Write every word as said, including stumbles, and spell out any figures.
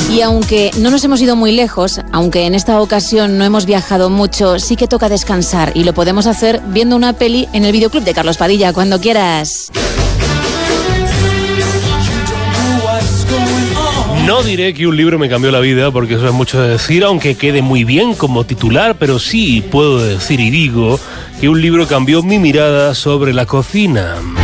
Y aunque no nos hemos ido muy lejos, aunque en esta ocasión no hemos viajado mucho, sí que toca descansar y lo podemos hacer viendo una peli en el videoclub de Carlos Padilla, cuando quieras. No diré que un libro me cambió la vida, porque eso es mucho de decir, aunque quede muy bien como titular, pero sí puedo decir y digo que un libro cambió mi mirada sobre la cocina.